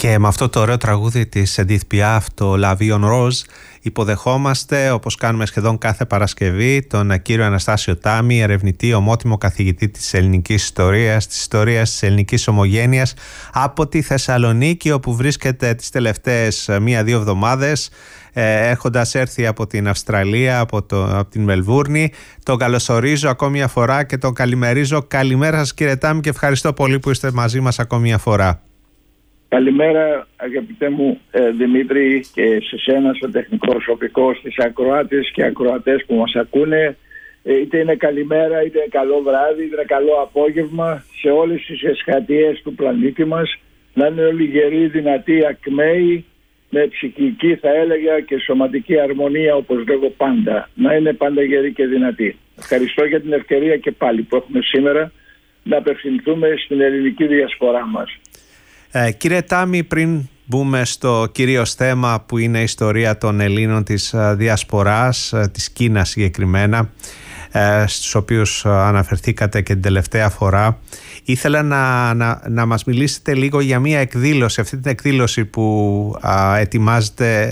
Και με αυτό το ωραίο τραγούδι της Edith Piaf, το La Vie en Rose, υποδεχόμαστε, όπως κάνουμε σχεδόν κάθε Παρασκευή, τον κύριο Αναστάσιο Τάμη, ερευνητή, ομότιμο καθηγητή της ελληνικής ιστορίας, της ιστορίας της ελληνικής ομογένειας, από τη Θεσσαλονίκη, όπου βρίσκεται τις τελευταίες 1-2 εβδομάδες, έχοντας έρθει από την Αυστραλία, από την Μελβούρνη. Τον καλωσορίζω ακόμη μια φορά και τον καλημερίζω. Καλημέρα σας, κύριε Τάμη, και ευχαριστώ πολύ που είστε μαζί μας ακόμη μια φορά. Καλημέρα, αγαπητέ μου Δημήτρη, και σε σένα, στο τεχνικό προσωπικό, στις ακροάτες και ακροατές που μας ακούνε. Είτε είναι καλημέρα, είτε είναι καλό βράδυ, είτε είναι καλό απόγευμα, σε όλες τις εσχατίες του πλανήτη μας. Να είναι όλοι γεροί, δυνατοί, ακμαίοι, με ψυχική, θα έλεγα, και σωματική αρμονία, όπως λέγω πάντα. Να είναι πάντα γεροί και δυνατοί. Ευχαριστώ για την ευκαιρία και πάλι που έχουμε σήμερα να απευθυνθούμε στην ελληνική διασπορά μας. Κύριε Τάμη, πριν μπούμε στο κυρίως θέμα που είναι η ιστορία των Ελλήνων της διασποράς, της Κίνας συγκεκριμένα, στους οποίους αναφερθήκατε και την τελευταία φορά, ήθελα να μας μιλήσετε λίγο για μία εκδήλωση, αυτή την εκδήλωση που ετοιμάζεται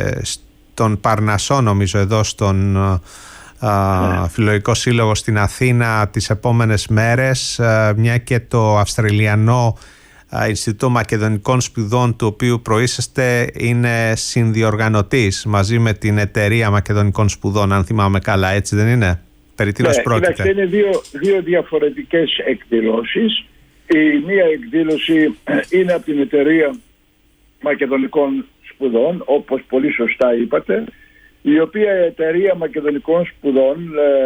στον Παρνασσό, νομίζω, εδώ στον Φιλολογικό Σύλλογο στην Αθήνα τις επόμενες μέρες, μια και το Αυστραλιανό Ινστιτούτο Μακεδονικών Σπουδών, του οποίου προείσαστε, είναι συνδιοργανωτής μαζί με την Εταιρεία Μακεδονικών Σπουδών, αν θυμάμαι καλά, έτσι δεν είναι? Περί τίνος πρόκειται? Είναι δύο διαφορετικές εκδηλώσεις. Η μία εκδήλωση είναι από την Εταιρεία Μακεδονικών Σπουδών, όπως πολύ σωστά είπατε, η οποία Εταιρεία Μακεδονικών Σπουδών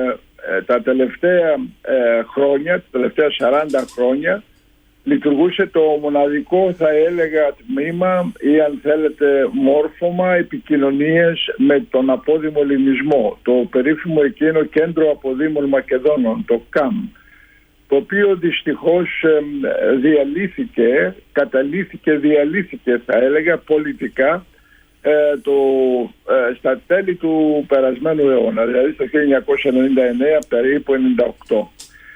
τα τελευταία χρόνια, τα τελευταία 40 χρόνια, λειτουργούσε το μοναδικό, θα έλεγα, τμήμα ή, αν θέλετε, μόρφωμα επικοινωνίες με τον απόδημο ελληνισμό, το περίφημο εκείνο Κέντρο Αποδήμων Μακεδόνων, το ΚΑΜ, το οποίο δυστυχώς διαλύθηκε, θα έλεγα, πολιτικά στα τέλη του περασμένου αιώνα, δηλαδή στο 1999 περίπου 98.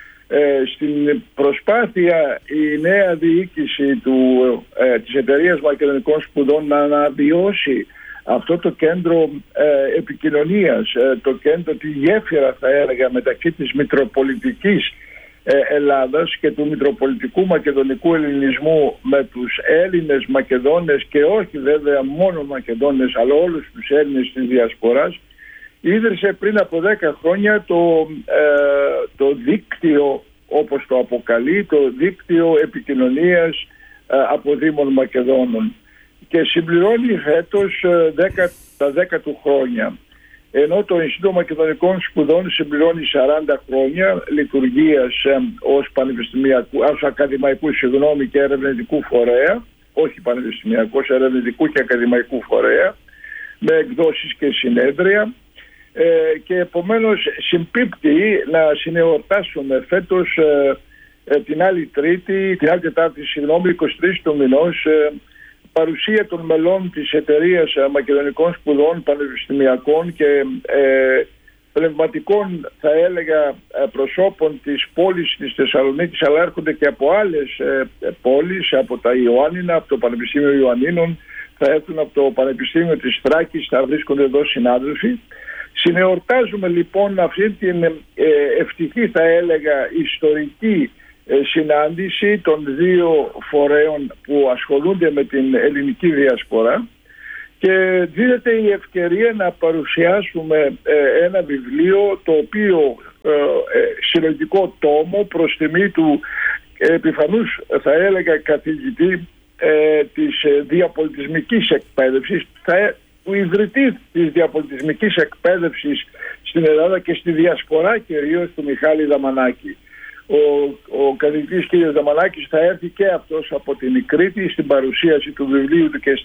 Στην προσπάθεια η νέα διοίκηση της Εταιρείας Μακεδονικών Σπουδών να αναβιώσει αυτό το κέντρο επικοινωνίας, το κέντρο, τη γέφυρα, θα έλεγα, μεταξύ της Μητροπολιτικής Ελλάδας και του Μητροπολιτικού Μακεδονικού Ελληνισμού με τους Έλληνες Μακεδόνες, και όχι βέβαια μόνο Μακεδόνες, αλλά όλους τους Έλληνες της Διασποράς, ίδρυσε πριν από 10 χρόνια το δίκτυο, όπως το αποκαλεί, το δίκτυο επικοινωνίας αποδήμων Μακεδόνων, και συμπληρώνει φέτος τα 10 του χρόνια, ενώ το Ινστιτούτο Μακεδονικών Σπουδών συμπληρώνει 40 χρόνια λειτουργίας ως ακαδημαϊκού και ερευνητικού φορέα, όχι πανεπιστημιακός, ερευνητικού και ακαδημαϊκού φορέα, με εκδόσεις και συνέδρια. Και επομένως συμπίπτει να συνεορτάσουμε φέτος την άλλη Τετάρτη, 23 του μηνός, παρουσία των μελών της Εταιρείας Μακεδονικών Σπουδών, πανεπιστημιακών και πνευματικών, θα έλεγα, προσώπων της πόλης της Θεσσαλονίκης, αλλά έρχονται και από άλλες πόλεις, από τα Ιωάννινα, από το Πανεπιστήμιο Ιωαννίνων, θα έρθουν από το Πανεπιστήμιο της Θράκης, θα βρίσκονται εδώ συνάδελφοι. Συνεορτάζουμε λοιπόν αυτή την ευτυχή, θα έλεγα, ιστορική συνάντηση των δύο φορέων που ασχολούνται με την ελληνική διασπορά, και δίνεται η ευκαιρία να παρουσιάσουμε ένα βιβλίο, το οποίο συλλογικό τόμο προς τιμή του επιφανούς, θα έλεγα, καθηγητή της διαπολιτισμικής εκπαίδευσης, του ιδρυτή της διαπολιτισμικής εκπαίδευσης στην Ελλάδα και στη διασπορά κυρίως, του Μιχάλη Δαμανάκη. Ο καθηγητής κ. Δαμανάκης θα έρθει και αυτός από την Κρήτη στην παρουσίαση του βιβλίου του και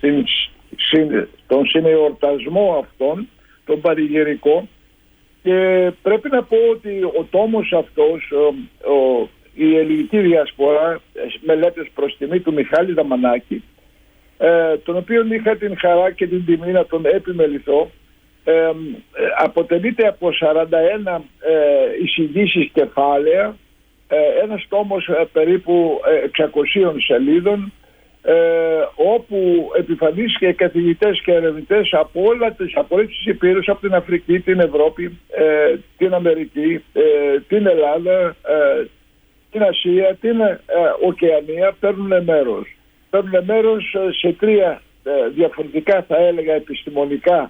στον συνεορτασμό αυτόν, τον πανηγυρικό, και πρέπει να πω ότι ο τόμος αυτός, η ελληνική διασπορά, μελέτες προς τιμή του Μιχάλη Δαμανάκη, τον οποίο είχα την χαρά και την τιμή να τον επιμεληθώ, αποτελείται από 41 εισηγήσεις κεφάλαια, ένας τόμος περίπου 600 σελίδων, όπου επιφανίστηκε καθηγητές και ερευνητές από όλες τις υπήρους, από την Αφρική, την Ευρώπη, την Αμερική, την Ελλάδα, την Ασία, την Οκεανία, παίρνουν μέρος σε 3 διαφορετικά, θα έλεγα, επιστημονικά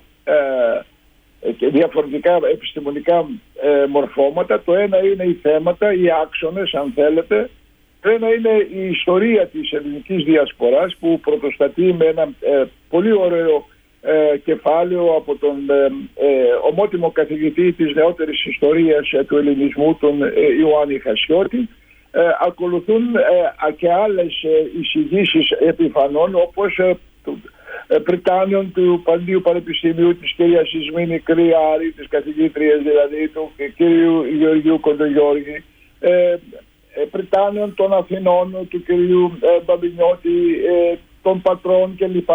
μορφώματα. Το ένα είναι οι θέματα, οι άξονες αν θέλετε. Το ένα είναι η ιστορία της ελληνικής διασποράς, που πρωτοστατεί με ένα πολύ ωραίο κεφάλαιο από τον ομότιμο καθηγητή της νεότερης ιστορίας του ελληνισμού, τον Ιωάννη Χασιώτη. Ακολουθούν και άλλες εισηγήσεις επιφανών, όπως Πριτάνιων του Παντίου Πανεπιστημίου, της κυρίας Ισμήνη Κρυάρη, της καθηγήτριας δηλαδή, του κυρίου Γεωργίου Κοντογιώργη, Πριτάνιων των Αθηνών, του κυρίου Μπαμπινιώτη, των πατρών κλπ.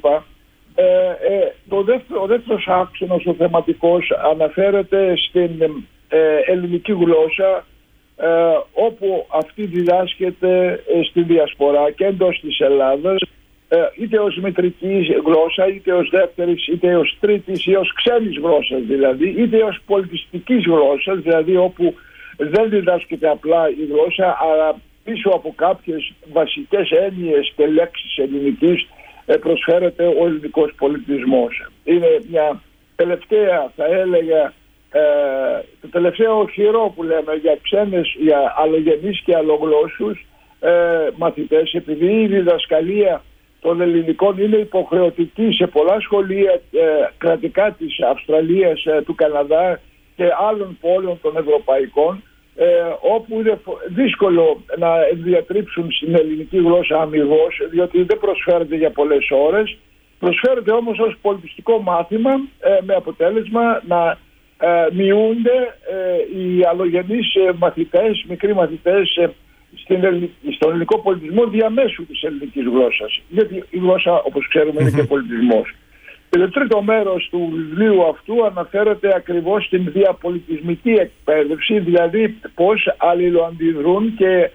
Ο δεύτερος άξονας, ο θεματικός, αναφέρεται στην ελληνική γλώσσα, όπου αυτή διδάσκεται στη διασπορά και εντός της Ελλάδας, είτε ως μητρική γλώσσα, είτε ως δεύτερης, είτε ως τρίτης ή ως ξένης γλώσσας δηλαδή, είτε ως πολιτιστικής γλώσσας, δηλαδή όπου δεν διδάσκεται απλά η γλώσσα, αλλά πίσω από κάποιες βασικές έννοιες και λέξεις ελληνικής προσφέρεται ο ελληνικός πολιτισμός. Είναι μια τελευταία, θα έλεγα, το τελευταίο οχυρό που λέμε για ξένες, για αλλογενείς και αλλογλώσσους μαθητές, επειδή η διδασκαλία των ελληνικών είναι υποχρεωτική σε πολλά σχολεία κρατικά της Αυστραλίας, του Καναδά και άλλων πόλεων των ευρωπαϊκών, όπου είναι δύσκολο να διατρύψουν στην ελληνική γλώσσα αμοιβώς, διότι δεν προσφέρεται για πολλές ώρες. Προσφέρεται όμως ως πολιτιστικό μάθημα, με αποτέλεσμα να μειούνται οι αλλογενείς μαθητές, μικροί μαθητές στον ελληνικό πολιτισμό διαμέσου της ελληνικής γλώσσας. Γιατί η γλώσσα, όπως ξέρουμε, είναι και πολιτισμός. Και το τρίτο μέρος του βιβλίου αυτού αναφέρεται ακριβώς στην διαπολιτισμική εκπαίδευση, δηλαδή πώς αλληλοαντιδρούν και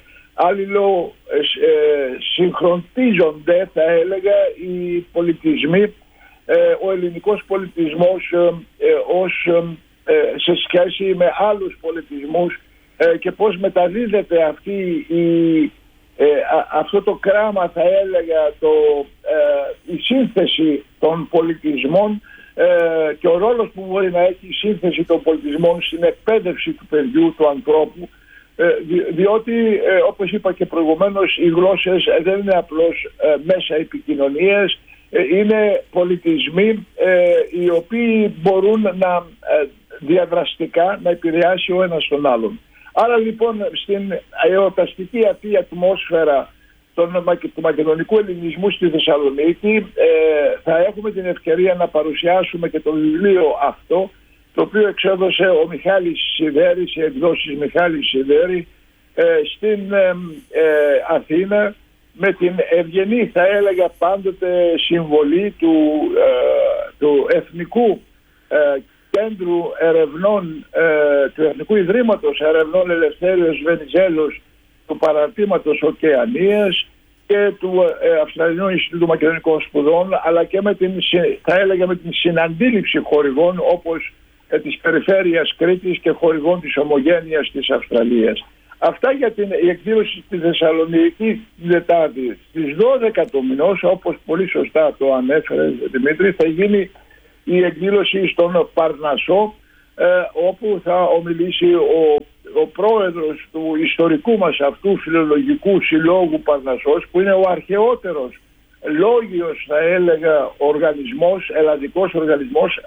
αλληλοσυγχρονίζονται, θα έλεγα, οι πολιτισμοί, ο ελληνικός πολιτισμός σε σχέση με άλλους πολιτισμούς, και πώς μεταδίδεται αυτό το κράμα, θα έλεγα, η σύνθεση των πολιτισμών και ο ρόλος που μπορεί να έχει η σύνθεση των πολιτισμών στην εκπαίδευση του παιδιού, του ανθρώπου, διότι όπως είπα και προηγουμένως, οι γλώσσες δεν είναι απλώς μέσα επικοινωνίας, είναι πολιτισμοί οι οποίοι μπορούν να διαδραστικά να επηρεάσει ο ένας τον άλλον. Άρα λοιπόν στην εορταστική αυτή ατμόσφαιρα του μακεδονικού ελληνισμού στη Θεσσαλονίκη θα έχουμε την ευκαιρία να παρουσιάσουμε και το βιβλίο αυτό, το οποίο εξέδωσε ο Μιχάλης Σιδέρης, οι εκδόσεις Μιχάλης Σιδέρη, στην Αθήνα, με την ευγενή, θα έλεγα, πάντοτε συμβολή του Εθνικού Κέντρου Ερευνών, του Εθνικού Ιδρύματος Ερευνών Ελευθέριος Βενιζέλος, του Παραρτήματος Οκεανίας και του Αυστραλινού Ινστιτούτου Μακεδονικών Σπουδών, αλλά και με την συναντήληψη χορηγών όπως της Περιφέρειας Κρήτης και χορηγών της Ομογένειας της Αυστραλίας. Αυτά για την εκδήλωση στη Θεσσαλονίκη την Τετάρτη. Στις 12 του μηνός, όπως πολύ σωστά το ανέφερε Δημήτρη, θα γίνει η εκδήλωση στον Παρνασσό, όπου θα ομιλήσει ο πρόεδρος του ιστορικού μας αυτού φιλολογικού συλλόγου Παρνασσός, που είναι ο αρχαιότερος λόγιος, θα έλεγα, οργανισμός, ελλαδικός οργανισμός.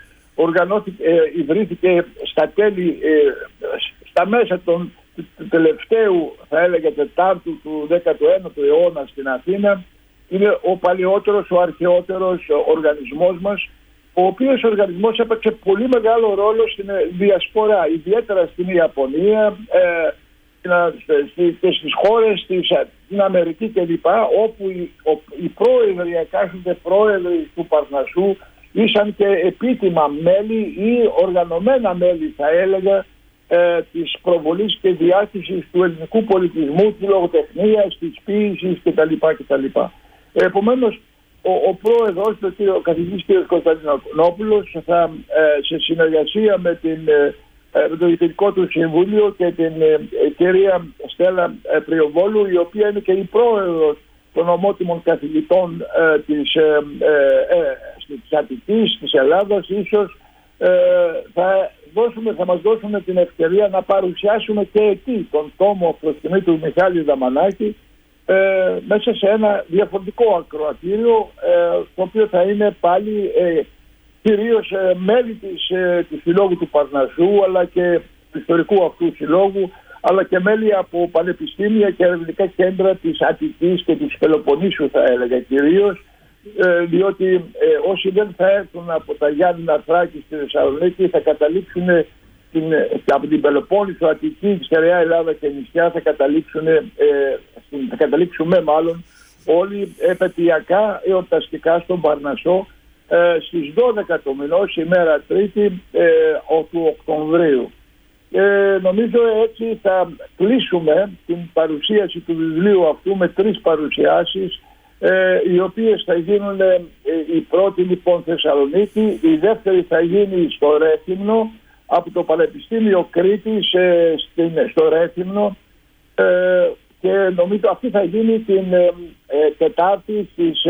Ιδρύθηκε στα μέσα του τελευταίου, θα έλεγα, τετάρτου του 19ου αιώνα στην Αθήνα. Είναι ο παλαιότερος, ο αρχαιότερος οργανισμός μας, ο οποίος οργανισμός έπαιξε πολύ μεγάλο ρόλο στην διασπορά, ιδιαίτερα στην Ιαπωνία και στις χώρες στην Αμερική κλπ, όπου οι πρόεδροι, εκάστοτε πρόεδροι του Παρνασσού ήσαν και επίτιμα μέλη ή οργανωμένα μέλη, θα έλεγα, της προβολής και διάχυσης του ελληνικού πολιτισμού, της λογοτεχνίας, της ποίησης κτλ. Επομένως, ο πρόεδρος, ο καθηγητής κ. Κωνσταντινόπουλος, θα σε συνεργασία με το Διοικητικό του Συμβούλιο και την κυρία Στέλλα Πριοβόλου, η οποία είναι και η πρόεδρος των ομότιμων καθηγητών της Αττικής, της Ελλάδας, ίσως θα μας δώσουν την ευκαιρία να παρουσιάσουμε και εκεί τον τόμο προς τιμή του Μιχάλη Δαμανάκη, μέσα σε ένα διαφορετικό ακροατήριο, το οποίο θα είναι πάλι κυρίως μέλη του Συλλόγου του Παρνασσού, αλλά και του ιστορικού αυτού συλλόγου, αλλά και μέλη από πανεπιστήμια και ερευνητικά κέντρα της Αττικής και της Πελοποννήσου, θα έλεγα κυρίως, διότι όσοι δεν θα έρθουν από τα Γιάννηνα, Θράκη στη Θεσσαλονίκη, θα καταλήξουν από την Πελοπόννησο, Αττική, Στερεά Ελλάδα και νησιά, θα καταλήξουμε μάλλον όλοι επαιτειακά εορταστικά στον Παρνασσό στις 12 του μηνός, ημέρα Τρίτη του Οκτωβρίου. Νομίζω έτσι θα κλείσουμε την παρουσίαση του βιβλίου αυτού με 3 παρουσιάσεις, οι οποίες θα γίνουν, η πρώτη λοιπόν Θεσσαλονίκη, η δεύτερη θα γίνει στο Ρέθυμνο, από το Πανεπιστήμιο Κρήτης στο Ρέθυμνο, και νομίζω αυτή θα γίνει την Τετάρτη στις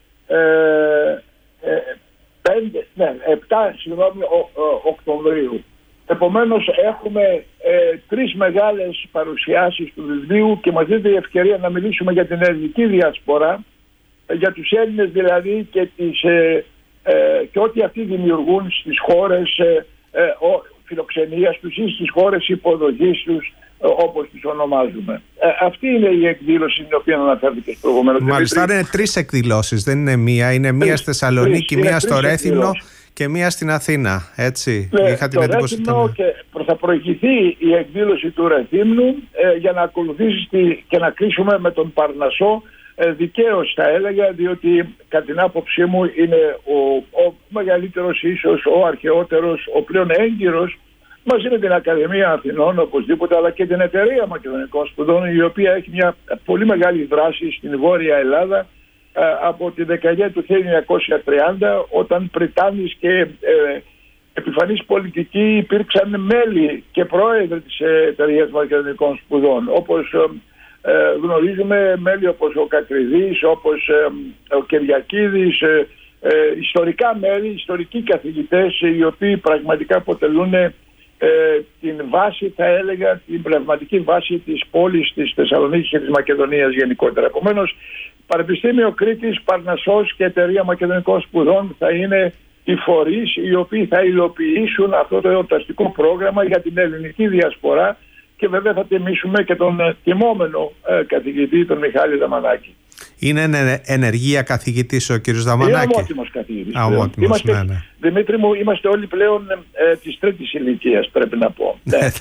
7 Οκτωβρίου. Επομένως έχουμε 3 μεγάλες παρουσιάσεις του βιβλίου και μας δίνεται η ευκαιρία να μιλήσουμε για την ελληνική διασπορά, για τους Έλληνες δηλαδή, και ό,τι αυτοί δημιουργούν στις χώρες φιλοξενίας τους ή στις χώρες υποδοχής τους, όπως τις ονομάζουμε. Αυτή είναι η εκδήλωση την οποία αναφέρθηκε προηγουμένως. Μάλιστα, είναι 3 εκδηλώσεις, δεν είναι μία. Είναι μία στη Θεσσαλονίκη, μία στο Ρέθυμνο και μία στην Αθήνα. Έτσι. Είχα την εντύπωση. Θα προηγηθεί η εκδήλωση του Ρεθύμνου για να ακολουθήσει και να κλείσουμε με τον Παρνασσό. Δικαίως θα έλεγα, διότι κατά την άποψή μου είναι ο μεγαλύτερος, ίσως ο αρχαιότερος, ο πλέον έγκυρος, μαζί με την Ακαδημία Αθηνών οπωσδήποτε, αλλά και την Εταιρεία Μακεδονικών Σπουδών, η οποία έχει μια πολύ μεγάλη δράση στην Βόρεια Ελλάδα από τη δεκαετία του 1930, όταν Πριτάνης και επιφανείς πολιτικοί υπήρξαν μέλη και πρόεδροι της Εταιρείας Μακεδονικών Σπουδών. Όπως γνωρίζουμε, μέλη όπως ο Κακριδής, όπως ο Κυριακίδης, ιστορικά μέλη, ιστορικοί καθηγητές, οι οποίοι πραγματικά αποτελούν την βάση, θα έλεγα, την πνευματική βάση της πόλης της Θεσσαλονίκης και της Μακεδονίας γενικότερα. Επομένως, Πανεπιστήμιο Κρήτης, Παρνασσός και Εταιρεία Μακεδονικών Σπουδών θα είναι οι φορείς οι οποίοι θα υλοποιήσουν αυτό το εορταστικό πρόγραμμα για την ελληνική διασπορά, και βέβαια θα τιμήσουμε και τον τιμόμενο καθηγητή, τον Μιχάλη Δαμανάκη. Είναι ενεργεία καθηγητής ο κύριος Δαμανάκη? Είναι ομότιμος καθηγητής. Δημήτρη μου, είμαστε όλοι πλέον της 3ης ηλικίας, πρέπει να πω.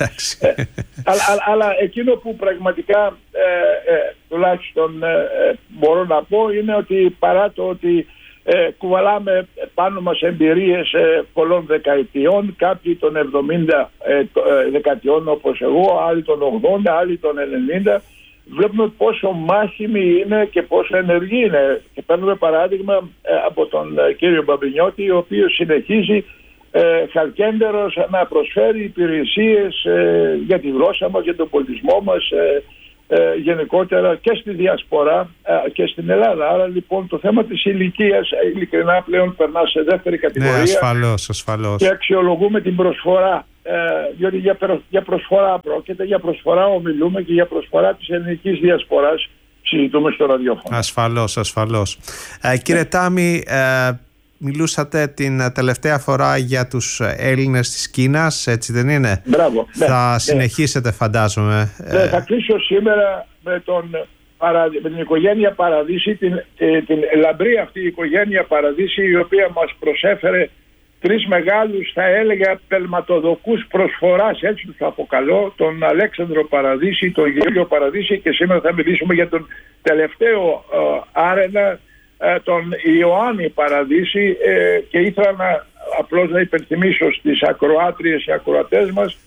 Αλλά εκείνο που πραγματικά τουλάχιστον μπορώ να πω είναι ότι παρά το ότι κουβαλάμε πάνω μας εμπειρίες πολλών δεκαετιών, κάποιοι των 70 δεκαετιών όπως εγώ, άλλοι των 80, άλλοι των 90, βλέπουμε πόσο μάχημοι είναι και πόσο ενεργοί είναι. Και παίρνουμε παράδειγμα από τον κύριο Μπαμπινιώτη, ο οποίος συνεχίζει χαλκέντερος να προσφέρει υπηρεσίες για τη γλώσσα μας, για τον πολιτισμό μας, γενικότερα και στη διασπορά και στην Ελλάδα. Άρα λοιπόν το θέμα της ηλικίας ειλικρινά πλέον περνά σε δεύτερη κατηγορία. Ναι, ασφαλώς. Και αξιολογούμε την προσφορά, διότι για προσφορά πρόκειται, για προσφορά ομιλούμε και για προσφορά της ελληνικής διασποράς συζητούμε στο ραδιόφωνο. Ασφαλώς. Κύριε Τάμι, μιλούσατε την τελευταία φορά για τους Έλληνες της Κίνας, έτσι δεν είναι? Μπράβο. Θα συνεχίσετε φαντάζομαι. Θα κλείσω σήμερα με την οικογένεια Παραδίση, την λαμπρή αυτή η οικογένεια Παραδίση, η οποία μας προσέφερε 3 μεγάλους, θα έλεγα, πελματοδοκούς προσφοράς, έτσι τους αποκαλώ, τον Αλέξανδρο Παραδίση, τον Γέλιο Παραδίση, και σήμερα θα μιλήσουμε για τον τελευταίο άρενα, τον Ιωάννη Παραδίση, και ήθελα απλώς να υπενθυμίσω στις ακροάτριες και ακροατές μας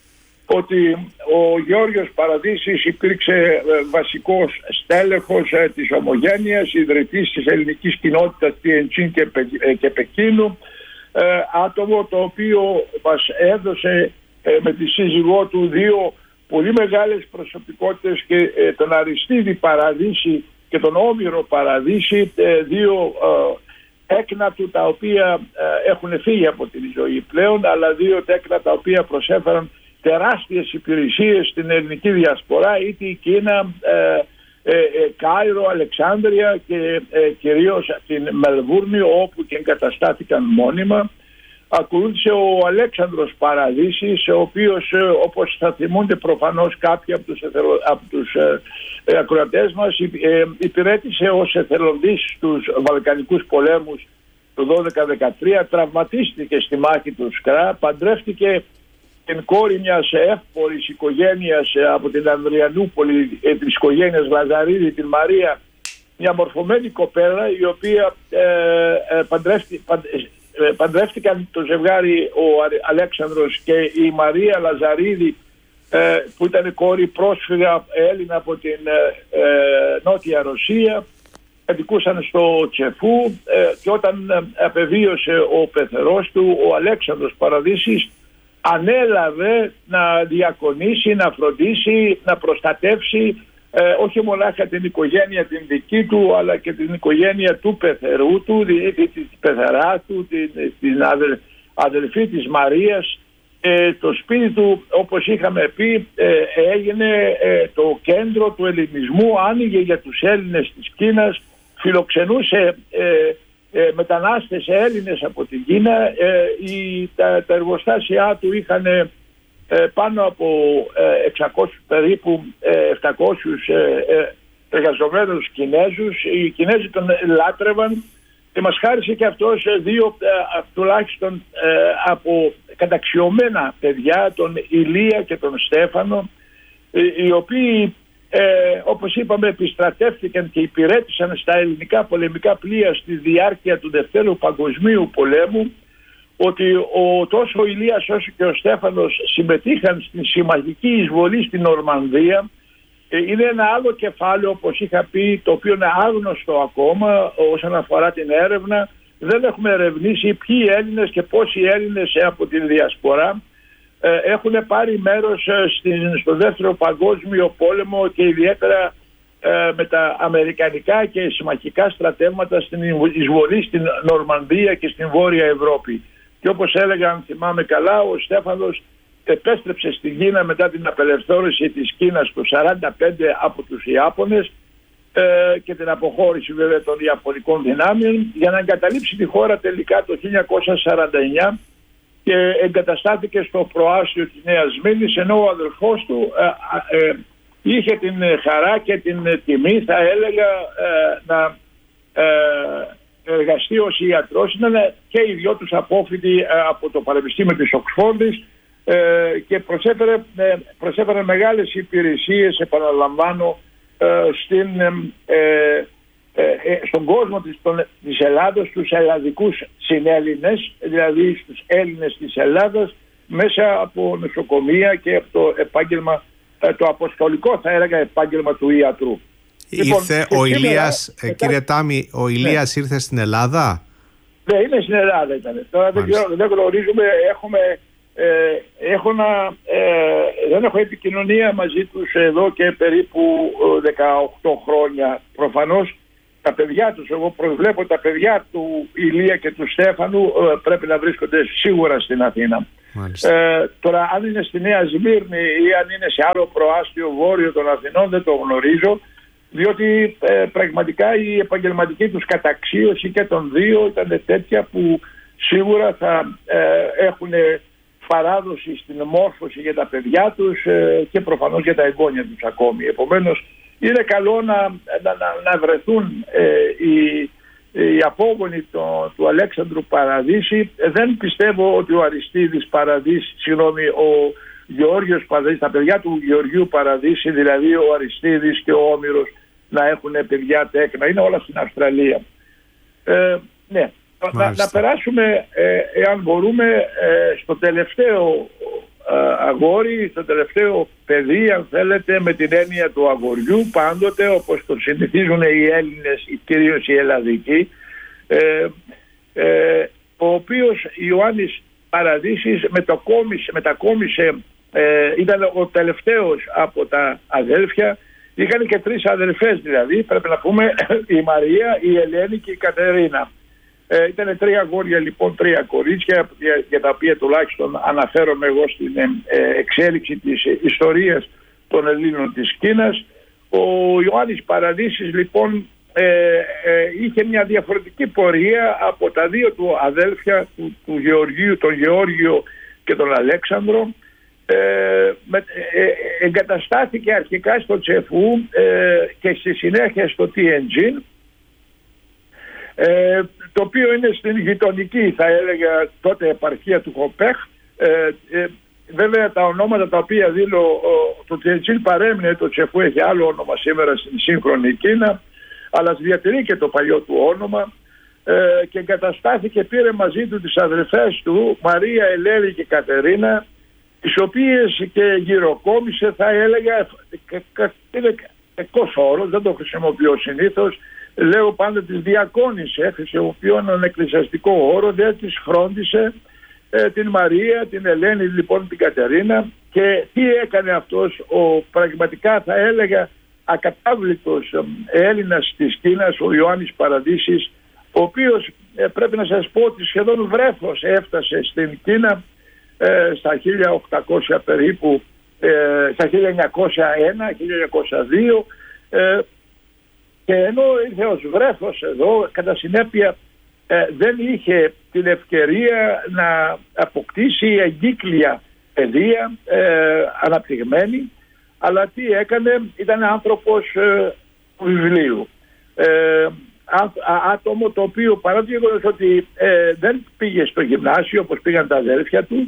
ότι ο Γεώργιος Παραδίσης υπήρξε βασικός στέλεχος της Ομογένειας, ιδρυτής της ελληνικής κοινότητας Τιεντσίν και Πεκίνου, άτομο το οποίο μας έδωσε με τη σύζυγό του δύο πολύ μεγάλες προσωπικότητες, και τον Αριστίδη Παραδίση και τον Όμηρο Παραδίση, δύο τέκνα του τα οποία έχουν φύγει από την ζωή πλέον, αλλά δύο τέκνα τα οποία προσέφεραν τεράστιες υπηρεσίες στην ελληνική διασπορά, είτε η Κίνα, Κάιρο, Αλεξάνδρεια και κυρίως την Μελβούρνη, όπου και εγκαταστάθηκαν μόνιμα. Ακολούθησε ο Αλέξανδρος Παραδίσης, ο οποίος, όπως θα θυμούνται προφανώς κάποιοι από τους ακροατές μας, υπηρέτησε ως εθελοντής στους Βαλκανικούς πολέμους το 12-13, τραυματίστηκε στη μάχη του Σκρά, παντρεύτηκε την κόρη μιας εύπορης οικογένειας από την Ανδριανούπολη, της οικογένειας Λαζαρίδη, την Μαρία, μια μορφωμένη κοπέλα, η οποία παντρεύτηκαν το ζευγάρι ο Αλέξανδρος και η Μαρία Λαζαρίδη, που ήταν κόρη πρόσφυγα Έλληνα από την Νότια Ρωσία. Κατοικούσαν στο Τσεφού, και όταν απεβίωσε ο πεθερός του, ο Αλέξανδρος Παραδίσης ανέλαβε να διακονήσει, να φροντίσει, να προστατεύσει όχι μονάχα την οικογένεια την δική του, αλλά και την οικογένεια του πεθερού του, δηλαδή την πεθερά του, την αδελφή της Μαρίας. Το σπίτι του, όπως είχαμε πει, έγινε το κέντρο του ελληνισμού, άνοιγε για τους Έλληνες της Κίνας, φιλοξενούσε μετανάστες Έλληνες από την Κίνα. Τα εργοστάσια του είχαν πάνω από 600, περίπου 700 εργαζομένους Κινέζους. Οι Κινέζοι τον λάτρευαν και μας χάρισε και αυτός δύο τουλάχιστον από καταξιωμένα παιδιά, τον Ηλία και τον Στέφανο, οι οποίοι όπως είπαμε επιστρατεύτηκαν και υπηρέτησαν στα ελληνικά πολεμικά πλοία στη διάρκεια του Δευτέρου Παγκοσμίου Πολέμου. Ότι τόσο ο Ηλίας όσο και ο Στέφανος συμμετείχαν στην συμμαχική εισβολή στην Νορμανδία. Είναι ένα άλλο κεφάλαιο, όπως είχα πει, το οποίο είναι άγνωστο ακόμα όσον αφορά την έρευνα. Δεν έχουμε ερευνήσει ποιοι Έλληνες και πόσοι Έλληνες από την διασπορά έχουν πάρει μέρος στο Δεύτερο Παγκόσμιο Πόλεμο, και ιδιαίτερα με τα αμερικανικά και συμμαχικά στρατεύματα στην εισβολή στην Νορμανδία και στην Βόρεια Ευρώπη. Και όπως έλεγα, αν θυμάμαι καλά, ο Στέφανος επέστρεψε στην Κίνα μετά την απελευθέρωση της Κίνας το 1945 από τους Ιάπωνες και την αποχώρηση βέβαια των Ιαπωνικών δυνάμεων, για να εγκαταλείψει τη χώρα τελικά το 1949 και εγκαταστάθηκε στο προάστιο της Νέας Σμύρνης, ενώ ο αδελφός του είχε την χαρά και την τιμή, θα έλεγα, να εργαστεί ως ιατρός. Ήταν και οι δυο τους απόφοιτοι από το Πανεπιστήμιο της Οξφόρδης και προσέφερε μεγάλες υπηρεσίες, επαναλαμβάνω, στον κόσμο της Ελλάδος, στους ελλαδικούς συνέλληνες, δηλαδή στους Έλληνες της Ελλάδας, μέσα από νοσοκομεία και από το επάγγελμα, το αποστολικό θα έλεγα επάγγελμα του ιατρού. Ήρθε ο Ηλίας, κύριε Τάμι, ο Ηλίας ήρθε στην Ελλάδα? Ναι, είναι στην Ελλάδα ήταν. Τώρα δεν γνωρίζουμε, δεν έχω επικοινωνία μαζί τους εδώ και περίπου 18 χρόνια. Προφανώς τα παιδιά τους, εγώ προσβλέπω τα παιδιά του Ηλία και του Στέφανου πρέπει να βρίσκονται σίγουρα στην Αθήνα. Τώρα αν είναι στη Νέα Σμύρνη ή αν είναι σε άλλο προάστιο βόρειο των Αθηνών δεν το γνωρίζω, διότι πραγματικά η επαγγελματική τους καταξίωση και των δύο ήταν τέτοια που σίγουρα θα έχουν παράδοση στην μόρφωση για τα παιδιά τους και προφανώς για τα εγγόνια τους ακόμη. Επομένως είναι καλό να βρεθούν οι απόγονοι του Αλέξανδρου Παραδίση. Δεν πιστεύω ότι ο Αριστίδης Παραδίση, ο Γεώργιος Παραδίση, τα παιδιά του Γεωργίου Παραδίση, δηλαδή ο Αριστίδης και ο Όμηρος, να έχουν παιδιά τέκνα. Είναι όλα στην Αυστραλία. Να περάσουμε, εάν μπορούμε, στο τελευταίο αγόρι, στο τελευταίο παιδί, αν θέλετε, με την έννοια του αγοριού πάντοτε, όπως το συνηθίζουν οι Έλληνες, κυρίως οι Ελλαδικοί, ο οποίος Ιωάννης Παραδείσης μετακόμισε, ήταν ο τελευταίος από τα αδέλφια. Είχαν και 3 αδελφές, δηλαδή πρέπει να πούμε, η Μαρία, η Ελένη και η Κατερίνα. Ήταν 3 αγόρια, λοιπόν, 3 κορίτσια, για τα οποία τουλάχιστον αναφέρομαι εγώ στην εξέλιξη της ιστορίας των Ελλήνων της Κίνας. Ο Ιωάννης Παραδείσης, λοιπόν, είχε μια διαφορετική πορεία από τα 2 του αδέλφια του Γεωργίου, τον Γεώργιο και τον Αλέξανδρο. Εγκαταστάθηκε αρχικά στο Τσεφού και στη συνέχεια στο Tianjin, το οποίο είναι στην γειτονική, θα έλεγα, τότε επαρχία του Χοπέχ. Βέβαια τα ονόματα τα οποία δίνω, το Tianjin παρέμεινε, το Τσεφού έχει άλλο όνομα σήμερα στην σύγχρονη Κίνα, αλλά διατηρεί και το παλιό του όνομα, και εγκαταστάθηκε, πήρε μαζί του τις αδελφές του Μαρία, Ελένη και Κατερίνα, τις οποίες και γυροκόμισε, θα έλεγα, είναι κακός όρος, δεν το χρησιμοποιώ συνήθως, λέω πάντα τις διακόνησε, χρησιμοποιώ έναν εκκλησιαστικό όρο, δεν τις φρόντισε, την Μαρία, την Ελένη, λοιπόν, την Κατερίνα. Και τι έκανε αυτός ο, πραγματικά θα έλεγα, ακατάβλητος Έλληνας της Κίνας, ο Ιωάννης Παραδείσης, ο οποίος πρέπει να σας πω ότι σχεδόν βρέφος έφτασε στην Κίνα στα 1800 περίπου, στα 1901-1902, και ενώ ήρθε ως βρέφος εδώ, κατά συνέπεια δεν είχε την ευκαιρία να αποκτήσει εγκύκλια παιδεία αναπτυγμένη, αλλά τι έκανε, ήταν άνθρωπος του βιβλίου. Άτομο το οποίο, παρά το γεγονός ότι δεν πήγε στο γυμνάσιο όπως πήγαν τα αδέλφια του,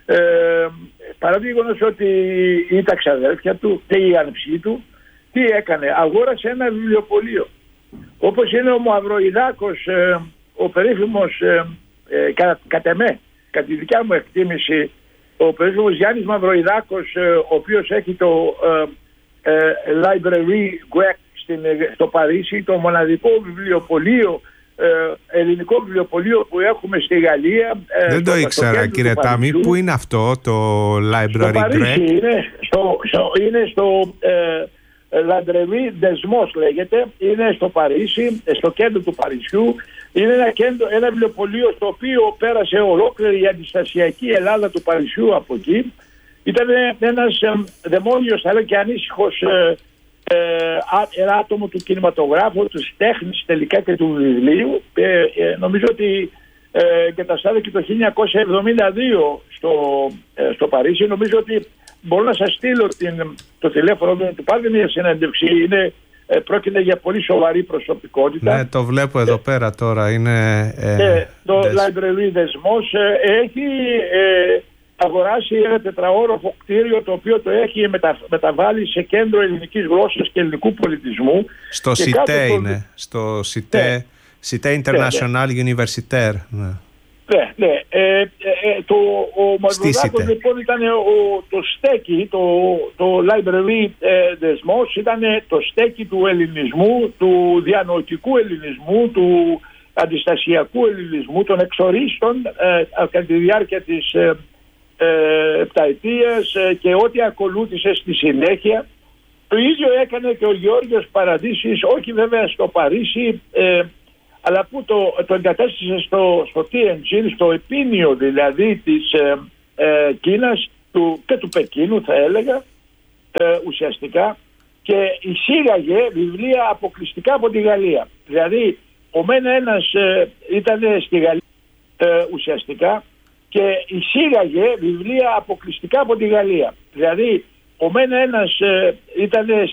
παρά το γεγονός ότι ήταν τα ξαδέλφια του και η άνεψή του, τι έκανε, αγόρασε ένα βιβλιοπωλείο. Όπως είναι ο Μαυροϊδάκος, ο περίφημος, κατ' εμέ, κατά τη δικιά μου εκτίμηση, ο περίφημος Γιάννης Μαυροϊδάκος, ο οποίος έχει το Librairie Grecque στο Παρίσι, το μοναδικό βιβλιοπωλείο, ελληνικό βιβλιοπωλείο που έχουμε στη Γαλλία. Δεν το ήξερα, κύριε Τάμι. Πού είναι αυτό το Librairie Grecque? Είναι στο Librairie Desmos λέγεται, είναι στο Παρίσι, στο κέντρο του Παρισιού. Είναι ένα βιβλιοπωλείο στο οποίο πέρασε ολόκληρη η αντιστασιακή Ελλάδα του Παρισιού από εκεί. Ήταν ένας δαιμόνιος, θα λέω, και ανήσυχος ένα άτομο του κινηματογράφου, της τέχνης τελικά και του βιβλίου. Νομίζω ότι εγκαταστάθηκε το 1972 στο Παρίσι. Νομίζω ότι μπορώ να σας στείλω το τηλέφωνο του, πάρτε μια συνέντευξη. Πρόκειται για πολύ σοβαρή προσωπικότητα. Ναι, το βλέπω εδώ πέρα τώρα. Είναι, το Librairie Desmos έχει αγοράσει ένα τετραόροφο κτίριο, το οποίο το έχει μεταβάλει σε κέντρο ελληνικής γλώσσας και ελληνικού πολιτισμού. Στο ΣΥΤΕ είναι. Στο ΣΥΤΕ, ΣΥΤΕ International Universitaire. Ναι. Ο Μαυροδάκος, λοιπόν, ήταν το στέκι, το Librairie Desmos ήταν το στέκι του ελληνισμού, του διανοητικού ελληνισμού, του αντιστασιακού ελληνισμού, των εξορίστων κατά τη διάρκεια της επταετίας και ό,τι ακολούθησε στη συνέχεια. Το ίδιο έκανε και ο Γεώργιος Παραδείσης, όχι βέβαια στο Παρίσι, αλλά που το εγκατέστησε στο Tianjin, στο επίνιο δηλαδή της Κίνας και του Πεκίνου, θα έλεγα, ουσιαστικά, και εισήγαγε βιβλία αποκλειστικά από τη Γαλλία. Δηλαδή ο μεν ένας ήταν στη Γαλλία ουσιαστικά και εισήγαγε βιβλία αποκλειστικά από τη Γαλλία. Δηλαδή ο μεν ένας ήταν